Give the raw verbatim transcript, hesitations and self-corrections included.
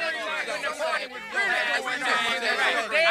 know you like in the morning with real.